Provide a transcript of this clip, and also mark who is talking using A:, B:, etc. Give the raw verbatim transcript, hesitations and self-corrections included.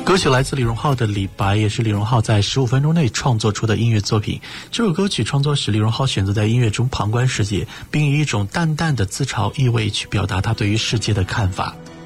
A: 歌曲来自李荣浩的《李白》，也是李荣浩在十五分钟内创作出的音乐作品。这首歌曲创作时，李荣浩选择在音乐中旁观世界，并以一种淡淡的自嘲意味去表达他对于世界的看法。